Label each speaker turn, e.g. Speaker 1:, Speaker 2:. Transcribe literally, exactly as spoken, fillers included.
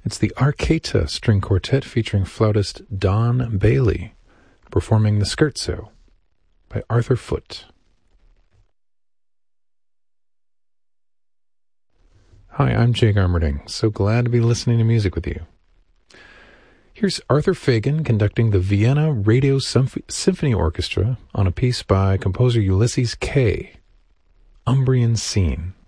Speaker 1: It's the Arcata String Quartet featuring flautist Don Bailey, performing the Scherzo by Arthur Foote. Hi, I'm Jay Garmerding. So glad to be listening to music with you. Here's Arthur Fagan conducting the Vienna Radio Symph- Symphony Orchestra on a piece by composer Ulysses Kay, Umbrian Scene.